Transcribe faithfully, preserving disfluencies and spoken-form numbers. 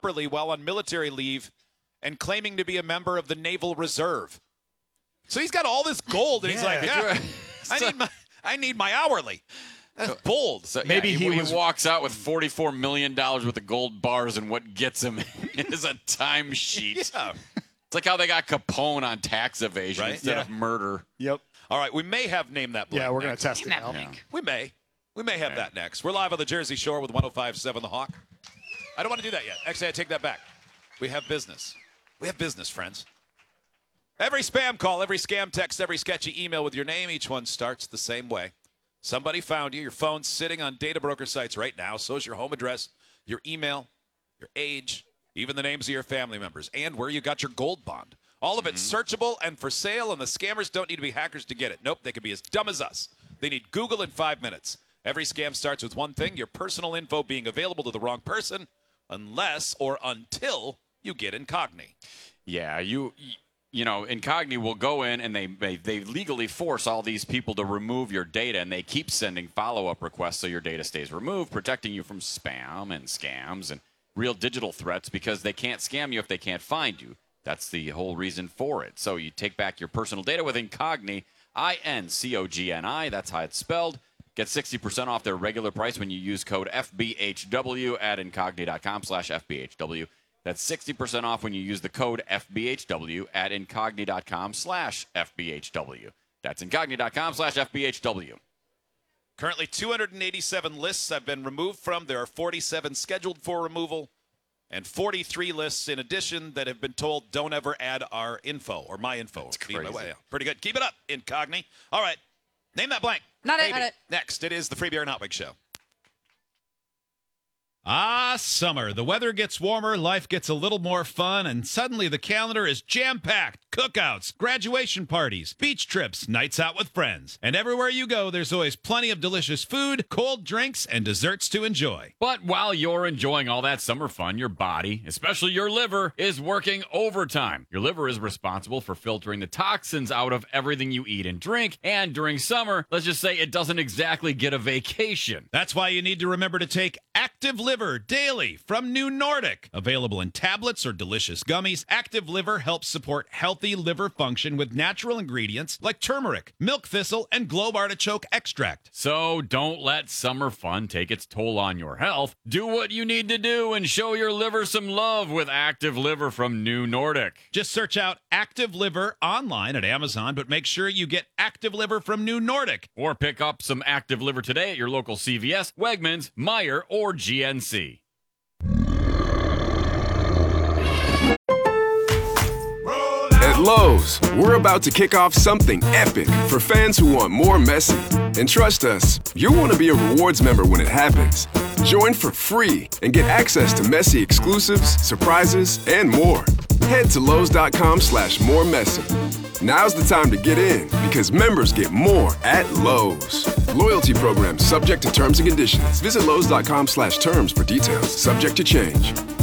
improperly while on military leave and claiming to be a member of the Naval Reserve. So he's got all this gold, and yeah, he's like, yeah, I need my I need my hourly. That's bold. So, Maybe yeah, he, he, was, he walks out with forty-four million dollars worth of gold bars, and what gets him is a timesheet. Yeah. It's like how they got Capone on tax evasion Right? instead Yeah. of murder. Yep. All right, we may have named that blank Yeah, we're going next. to test it Name now. that blank. We may. We may have that next. We're live on the Jersey Shore with one oh five point seven The Hawk. I don't want to do that yet. Actually, I take that back. We have business. We have business, friends. Every spam call, every scam text, every sketchy email with your name, each one starts the same way. Somebody found you. Your phone's sitting on data broker sites right now. So is your home address, your email, your age, even the names of your family members, and where you got your gold bond. All of it mm-hmm. searchable and for sale, and the scammers don't need to be hackers to get it. Nope, they can be as dumb as us. They need Google in five minutes. Every scam starts with one thing, your personal info being available to the wrong person, unless or until you get Incogni. Yeah, you you know, Incogni will go in and they, they they legally force all these people to remove your data, and they keep sending follow-up requests so your data stays removed, protecting you from spam and scams and real digital threats because they can't scam you if they can't find you. That's the whole reason for it. So you take back your personal data with Incogni, I N C O G N I, that's how it's spelled. Get sixty percent off their regular price when you use code F B H W at Incogni.com slash FBHW. That's sixty percent off when you use the code F B H W at Incogni.com slash FBHW. That's Incogni.com slash FBHW. Currently, two hundred eighty-seven lists have been removed from. There are forty-seven scheduled for removal, and forty-three lists in addition that have been told don't ever add our info or my info. That's crazy. Yeah, pretty good. Keep it up, Incogni. All right. Name that blank. Not it, Maybe. not it. Next, it is the Free Beer and Hot Wings Show. Ah, summer. The weather gets warmer, life gets a little more fun, and suddenly the calendar is jam-packed. Cookouts, graduation parties, beach trips, nights out with friends. And everywhere you go, there's always plenty of delicious food, cold drinks, and desserts to enjoy. But while you're enjoying all that summer fun, your body, especially your liver, is working overtime. Your liver is responsible for filtering the toxins out of everything you eat and drink. And during summer, let's just say it doesn't exactly get a vacation. That's why you need to remember to take Active Liver daily from New Nordic. Available in tablets or delicious gummies, Active Liver helps support healthy liver function with natural ingredients like turmeric, milk thistle, and globe artichoke extract. So don't let summer fun take its toll on your health. Do what you need to do and show your liver some love with Active Liver from New Nordic. Just search out Active Liver online at Amazon, but make sure you get Active Liver from New Nordic. Or pick up some Active Liver today at your local C V S, Wegmans, Meijer, or G N C. At Lowe's, we're about to kick off something epic for fans who want more Messi. And trust us, you'll want to be a rewards member when it happens. Join for free and get access to Messi exclusives, surprises, and more. Head to Lowe's.com slash more Messi. Now's the time to get in because members get more at Lowe's. Loyalty program subject to terms and conditions. Visit Lowe's.com slash terms for details. Subject to change.